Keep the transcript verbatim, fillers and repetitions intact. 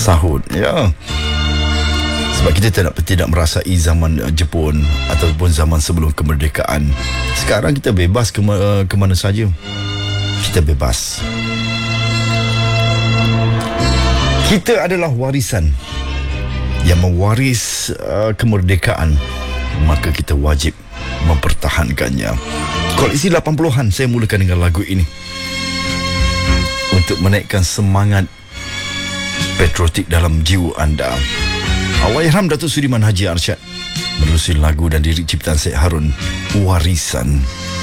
sahut. Ya. Sebab kita tidak tidak merasai zaman uh, Jepun ataupun zaman sebelum kemerdekaan. Sekarang kita bebas ke, uh, ke mana saja. Kita bebas. Kita adalah warisan yang mewaris uh, kemerdekaan, maka kita wajib mempertahankannya. Koleksi lapan puluhan saya mulakan dengan lagu ini untuk menaikkan semangat patriotik dalam jiwa anda. Allahyarham Datuk Sudiman Haji Arsyad menerusi lagu dan lirik ciptaan Syed Harun, Warisan.